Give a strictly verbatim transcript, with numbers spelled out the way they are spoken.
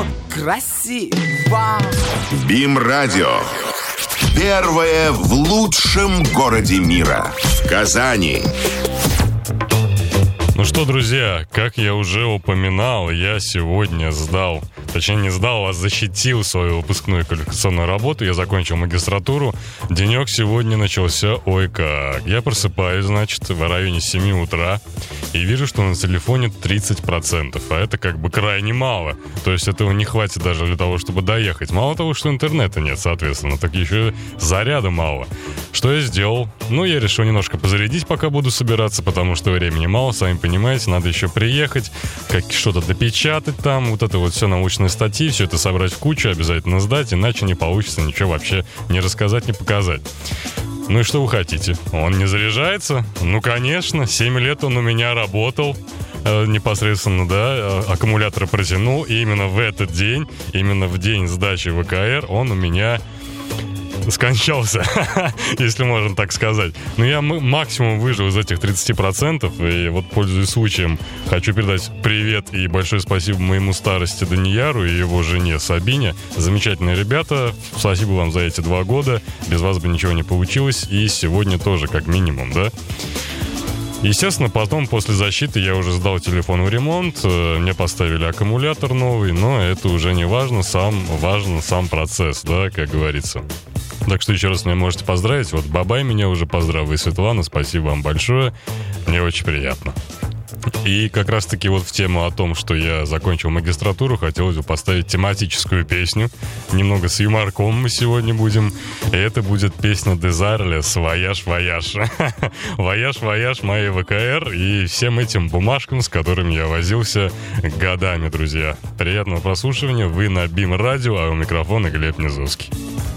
красиво. БИМ-радио. Первое в лучшем городе мира. В Казани. Ну что, друзья, как я уже упоминал, я сегодня сдал, точнее не сдал, а защитил свою выпускную квалификационную работу. Я закончил магистратуру. Денек сегодня начался ой как. Я просыпаюсь, значит, в районе семи утра и вижу, что на телефоне тридцать процентов. А это как бы крайне мало. То есть этого не хватит даже для того, чтобы доехать. Мало того, что интернета нет, соответственно, так еще заряда мало. Что я сделал? Ну, я решил немножко позарядить, пока буду собираться, потому что времени мало, сами понимаете, надо еще приехать, как что-то допечатать там, вот это вот все научные статьи, все это собрать в кучу, обязательно сдать, иначе не получится ничего вообще не рассказать, не показать. Ну и что вы хотите? Он не заряжается? Ну, конечно, семь лет он у меня работал, э, непосредственно, да, аккумуляторы протянул, и именно в этот день, именно в день сдачи ВКР он у меня скончался, если можно так сказать. Но я максимум выжил из этих тридцати процентов. И вот, пользуясь случаем, хочу передать привет и большое спасибо моему старости Данияру и его жене Сабине. Замечательные ребята. Спасибо вам за эти два года. Без вас бы ничего не получилось. И сегодня тоже, как минимум, да? Естественно, потом, после защиты, я уже сдал телефон в ремонт, мне поставили аккумулятор новый, но это уже не важно, сам важен сам процесс, да, как говорится. Так что еще раз меня можете поздравить. Вот Бабай меня уже поздравил, и Светлана, спасибо вам большое, мне очень приятно. И как раз-таки вот в тему о том, что я закончил магистратуру, хотелось бы поставить тематическую песню. Немного с юморком мы сегодня будем. И это будет песня Desireless «Вояж, вояж». «Вояж, вояж» моей ВКР и всем этим бумажкам, с которыми я возился годами, друзья. Приятного прослушивания. Вы на БИМ-радио, а у микрофона Глеб Низовский.